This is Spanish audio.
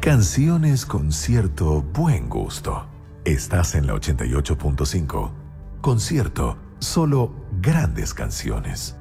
Canciones con cierto buen gusto. Estás en la 88.5. Concierto, solo grandes canciones.